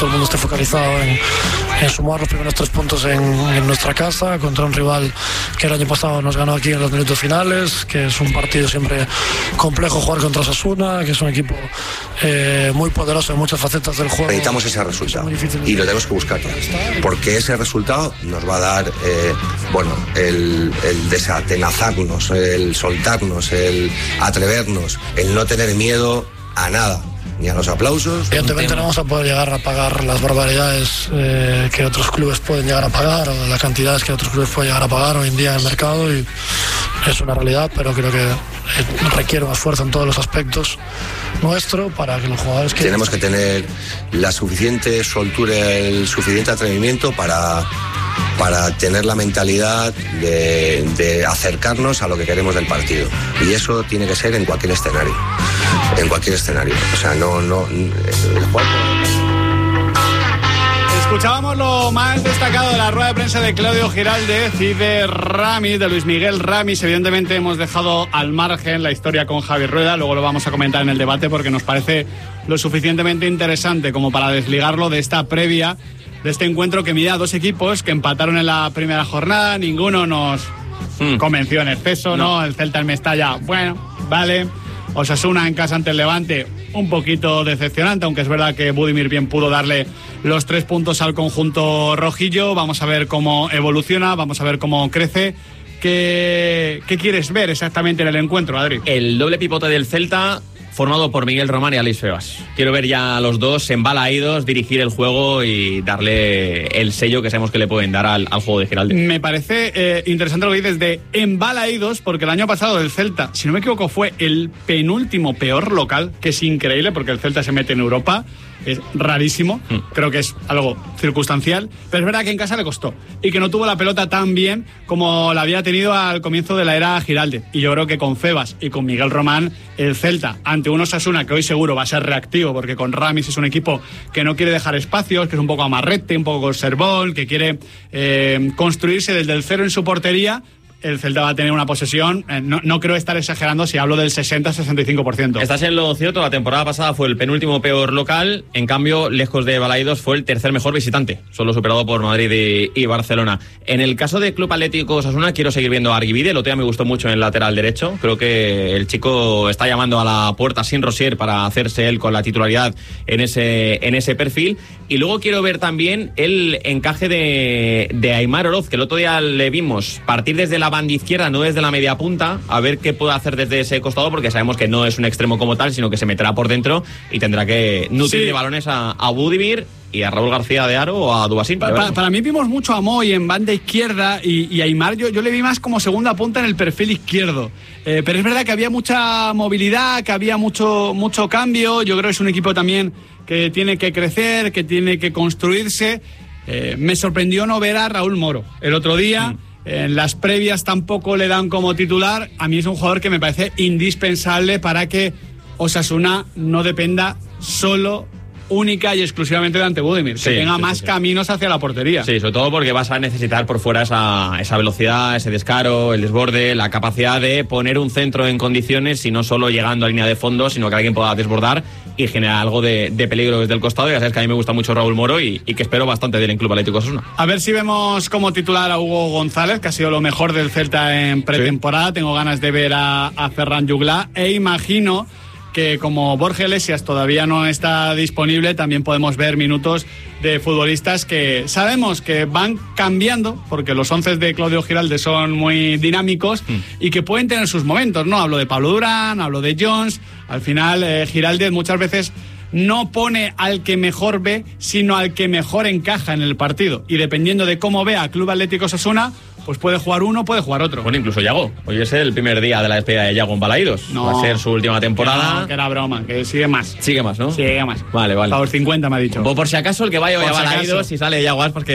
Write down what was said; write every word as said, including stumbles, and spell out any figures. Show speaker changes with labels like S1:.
S1: todo el mundo esté focalizado en, en sumar los primeros tres puntos en, en nuestra casa contra un rival que el año pasado nos ganó aquí en los minutos finales, que es un partido siempre complejo jugar contra Osasuna, que es un equipo eh, muy poderoso en muchas facetas del juego.
S2: Necesitamos ese resultado y lo tenemos que buscar, porque ese resultado nos va a dar eh, bueno, el, el desatenazarnos, el soltarnos, el atrevernos, el no tener miedo a nada, ni a los aplausos.
S1: Evidentemente no vamos a poder llegar a pagar las barbaridades eh, que otros clubes pueden llegar a pagar, o las cantidades que otros clubes pueden llegar a pagar hoy en día en el mercado, y es una realidad, pero creo que requiere un esfuerzo en todos los aspectos nuestro para que los jugadores que...
S2: Tenemos que tener la suficiente soltura, el suficiente atrevimiento para, para tener la mentalidad de, de acercarnos a lo que queremos del partido, y eso tiene que ser en cualquier escenario. En cualquier escenario. O sea, no, no. El juego...
S3: Escuchábamos lo más destacado de la rueda de prensa de Claudio Giraldez y de Ramis, de Luis Miguel Ramis. Evidentemente hemos dejado al margen la historia con Javi Rueda, luego lo vamos a comentar en el debate porque nos parece lo suficientemente interesante como para desligarlo de esta previa, de este encuentro que mide a dos equipos que empataron en la primera jornada. Ninguno nos mm. convenció en exceso, ¿no? ¿no? El Celta en Mestalla, bueno, vale. Osasuna en casa ante el Levante, un poquito decepcionante, aunque es verdad que Budimir bien pudo darle los tres puntos al conjunto rojillo. Vamos a ver cómo evoluciona, vamos a ver cómo crece. ¿Qué, qué quieres ver exactamente en el encuentro, Adri?
S4: El doble pivote del Celta, formado por Miguel Román y Alex Febas. Quiero ver ya a los dos embalaídos dirigir el juego y darle el sello que sabemos que le pueden dar al, al juego de Giraldez.
S3: Me parece eh, interesante lo que dices de embalaídos, porque el año pasado el Celta, si no me equivoco, fue el penúltimo peor local, que es increíble porque el Celta se mete en Europa. Es rarísimo, mm. creo que es algo circunstancial, pero es verdad que en casa le costó y que no tuvo la pelota tan bien como la había tenido al comienzo de la era Giraldez. Y yo creo que con Febas y con Miguel Román, el Celta, ante un Osasuna que hoy seguro va a ser reactivo, porque con Ramis es un equipo que no quiere dejar espacios, que es un poco amarrete, un poco conservón, que quiere eh, construirse desde el cero en su portería. El Celta va a tener una posesión, eh, no, no creo estar exagerando si hablo del sesenta a sesenta y cinco por ciento.
S4: Estás en lo cierto, la temporada pasada fue el penúltimo peor local, en cambio, lejos de Balaídos, fue el tercer mejor visitante, solo superado por Madrid y, y Barcelona. En el caso de Club Atlético Osasuna, quiero seguir viendo a Arguibide, el otro día me gustó mucho en el lateral derecho, creo que el chico está llamando a la puerta sin Rosier para hacerse él con la titularidad en ese, en ese perfil, y luego quiero ver también el encaje de, de Aimar Oroz, que el otro día le vimos partir desde la banda izquierda, no desde la media punta, a ver qué puede hacer desde ese costado, porque sabemos que no es un extremo como tal, sino que se meterá por dentro y tendrá que nutrir sí. de balones a, a Budimir y a Raúl García de Aro o a Dubasín.
S3: Para, para, para mí vimos mucho a Moy en banda izquierda y, y a Aimar yo, yo le vi más como segunda punta en el perfil izquierdo, eh, pero es verdad que había mucha movilidad, que había mucho, mucho cambio. Yo creo que es un equipo también que tiene que crecer, que tiene que construirse. Eh, me sorprendió no ver a Raúl Moro el otro día. Mm. En las previas tampoco le dan como titular. A mí es un jugador que me parece indispensable para que Osasuna no dependa solo, única y exclusivamente de ante Budimir, que sí, tenga sí, más sí, caminos hacia la portería.
S4: Sí, sobre todo porque vas a necesitar por fuera esa, esa velocidad, ese descaro, el desborde, la capacidad de poner un centro en condiciones y no solo llegando a línea de fondo, sino que alguien pueda desbordar y generar algo de, de peligro desde el costado. Ya sabes que a mí me gusta mucho Raúl Moro y, y que espero bastante de él en Club Atlético Osasuna.
S3: A ver si vemos como titular a Hugo González, que ha sido lo mejor del Celta en pretemporada. Sí. Tengo ganas de ver a, a Ferran Juglar e imagino que como Borja Iglesias todavía no está disponible, también podemos ver minutos de futbolistas que sabemos que van cambiando, porque los once de Claudio Giraldez son muy dinámicos mm. y que pueden tener sus momentos, ¿no? Hablo de Pablo Durán, hablo de Jones. Al final, eh, Giraldez muchas veces no pone al que mejor ve, sino al que mejor encaja en el partido. Y dependiendo de cómo vea Club Atlético Osasuna, pues puede jugar uno, puede jugar otro.
S4: Bueno, incluso Yago. Hoy es el primer día de la despedida de Yago en Balaídos. No, va a ser su última temporada.
S3: Que, no, que era broma, que sigue más.
S4: Sigue más, ¿no?
S3: Sigue más.
S4: Vale, vale.
S3: Por cincuenta me ha dicho.
S4: O por si acaso el que vaya hoy a Balaídos, si sale Yago, porque